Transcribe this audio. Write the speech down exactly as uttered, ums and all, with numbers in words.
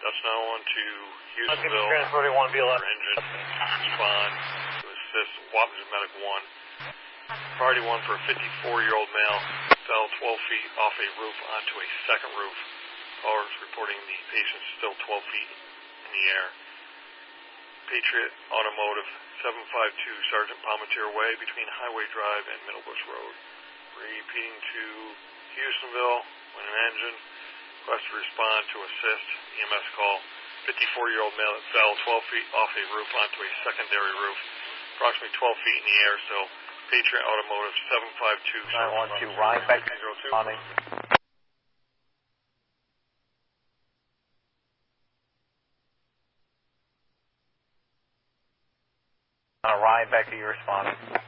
That's now on to Houstonville. Transporting one B L S. Engine respond to assist Wappinger Medic one. Priority one for a fifty-four-year-old male fell twelve feet off a roof onto a second roof. Callers reporting the patient still twelve feet in the air. Patriot Automotive, seven five two Sergeant Palmetier Way between Highway Drive and Middlebush Road. Repeating to Houstonville when an engine. Request to respond to assist E M S call. fifty-four-year-old male that fell twelve feet off a roof onto a secondary roof, approximately twelve feet in the air. So, Patriot Automotive, seven five two. nine one two, Ryan back to responding. Uh, Ryan back to you responding.